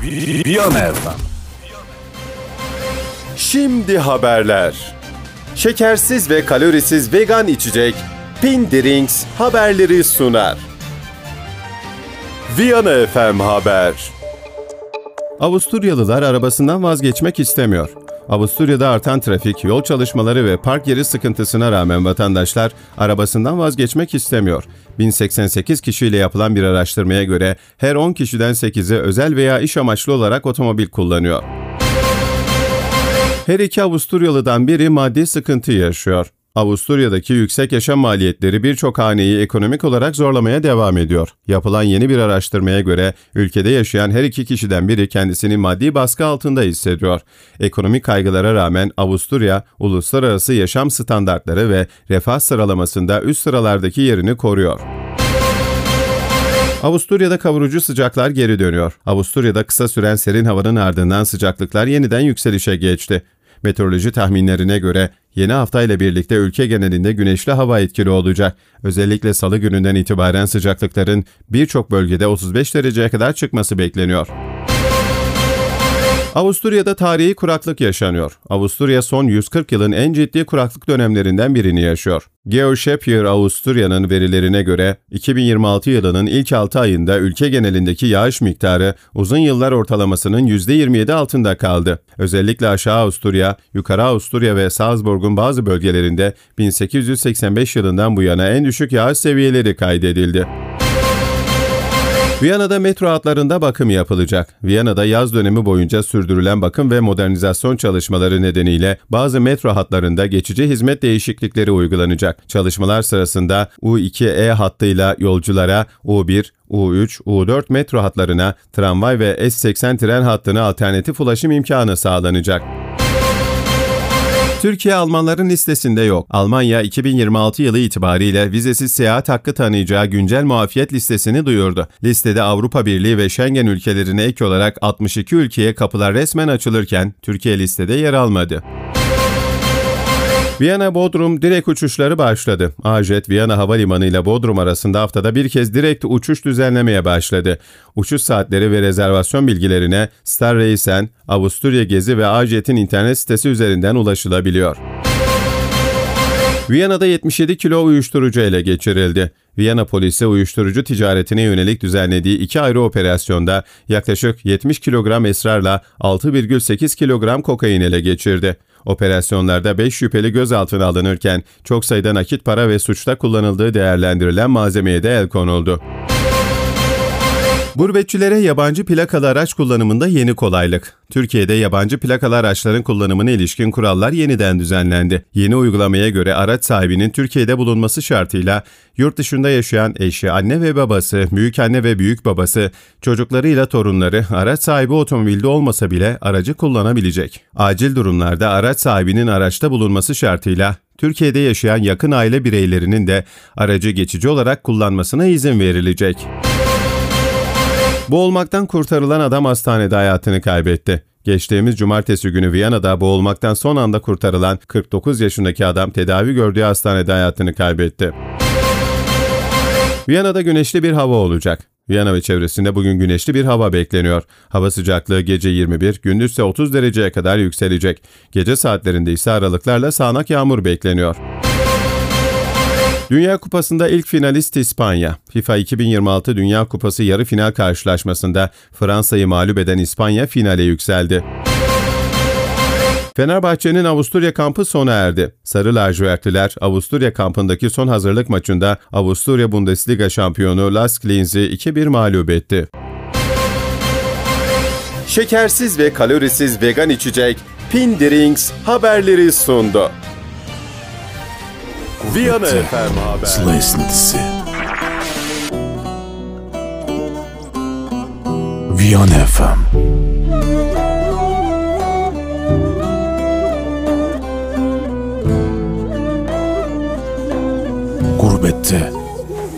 Viyana FM. Şimdi haberler. Şekersiz ve kalorisiz vegan içecek Pindirings haberleri sunar. Viyana FM Haber. Avusturyalılar arabasından vazgeçmek istemiyor. Avusturya'da artan trafik, yol çalışmaları ve park yeri sıkıntısına rağmen vatandaşlar arabasından vazgeçmek istemiyor. 1088 kişiyle yapılan bir araştırmaya göre her 10 kişiden 8'i özel veya iş amaçlı olarak otomobil kullanıyor. Her iki Avusturyalıdan biri maddi sıkıntı yaşıyor. Avusturya'daki yüksek yaşam maliyetleri birçok haneyi ekonomik olarak zorlamaya devam ediyor. Yapılan yeni bir araştırmaya göre ülkede yaşayan her iki kişiden biri kendisini maddi baskı altında hissediyor. Ekonomik kaygılara rağmen Avusturya, uluslararası yaşam standartları ve refah sıralamasında üst sıralardaki yerini koruyor. Avusturya'da kavurucu sıcaklar geri dönüyor. Avusturya'da kısa süren serin havanın ardından sıcaklıklar yeniden yükselişe geçti. Meteoroloji tahminlerine göre yeni haftayla birlikte ülke genelinde güneşli hava etkili olacak. Özellikle salı gününden itibaren sıcaklıkların birçok bölgede 35 dereceye kadar çıkması bekleniyor. Avusturya'da tarihi kuraklık yaşanıyor. Avusturya son 140 yılın en ciddi kuraklık dönemlerinden birini yaşıyor. GeoShapier Avusturya'nın verilerine göre 2026 yılının ilk 6 ayında ülke genelindeki yağış miktarı uzun yıllar ortalamasının %27 altında kaldı. Özellikle Aşağı Avusturya, Yukarı Avusturya ve Salzburg'un bazı bölgelerinde 1885 yılından bu yana en düşük yağış seviyeleri kaydedildi. Viyana'da metro hatlarında bakım yapılacak. Viyana'da yaz dönemi boyunca sürdürülen bakım ve modernizasyon çalışmaları nedeniyle bazı metro hatlarında geçici hizmet değişiklikleri uygulanacak. Çalışmalar sırasında U2E hattıyla yolculara U1, U3, U4 metro hatlarına, tramvay ve S80 tren hattına alternatif ulaşım imkanı sağlanacak. Türkiye Almanların listesinde yok. Almanya 2026 yılı itibariyle vizesiz seyahat hakkı tanıyacağı güncel muafiyet listesini duyurdu. Listede Avrupa Birliği ve Schengen ülkelerine ek olarak 62 ülkeye kapılar resmen açılırken Türkiye listede yer almadı. Viyana-Bodrum direkt uçuşları başladı. AJet Viyana Havalimanı ile Bodrum arasında haftada bir kez direkt uçuş düzenlemeye başladı. Uçuş saatleri ve rezervasyon bilgilerine Starreisen, Avusturya Gezi ve AJet'in internet sitesi üzerinden ulaşılabiliyor. Viyana'da 77 kilo uyuşturucu ele geçirildi. Viyana polisi uyuşturucu ticaretine yönelik düzenlediği 2 ayrı operasyonda yaklaşık 70 kilogram esrarla 6,8 kilogram kokain ele geçirdi. Operasyonlarda 5 şüpheli gözaltına alınırken çok sayıda nakit para ve suçta kullanıldığı değerlendirilen malzemeye de el konuldu. Gurbetçilere yabancı plakalı araç kullanımında yeni kolaylık. Türkiye'de yabancı plakalı araçların kullanımına ilişkin kurallar yeniden düzenlendi. Yeni uygulamaya göre araç sahibinin Türkiye'de bulunması şartıyla yurt dışında yaşayan eşi, anne ve babası, büyükanne ve büyükbabası, çocuklarıyla torunları araç sahibi otomobilde olmasa bile aracı kullanabilecek. Acil durumlarda araç sahibinin araçta bulunması şartıyla Türkiye'de yaşayan yakın aile bireylerinin de aracı geçici olarak kullanmasına izin verilecek. Boğulmaktan kurtarılan adam hastanede hayatını kaybetti. Geçtiğimiz cumartesi günü Viyana'da boğulmaktan son anda kurtarılan 49 yaşındaki adam tedavi gördüğü hastanede hayatını kaybetti. Viyana'da güneşli bir hava olacak. Viyana ve çevresinde bugün güneşli bir hava bekleniyor. Hava sıcaklığı gece 21, gündüzse 30 dereceye kadar yükselecek. Gece saatlerinde ise aralıklarla sağanak yağmur bekleniyor. Dünya Kupası'nda ilk finalist İspanya. FIFA 2026 Dünya Kupası yarı final karşılaşmasında Fransa'yı mağlup eden İspanya finale yükseldi. Fenerbahçe'nin Avusturya kampı sona erdi. Sarı lacivertliler Avusturya kampındaki son hazırlık maçında Avusturya Bundesliga şampiyonu Lask Linz'i 2-1 mağlup etti. Şekersiz ve kalorisiz vegan içecek Pindirings haberleri sundu. Viyana FM Haber. Sıla esintisi. Viyana FM.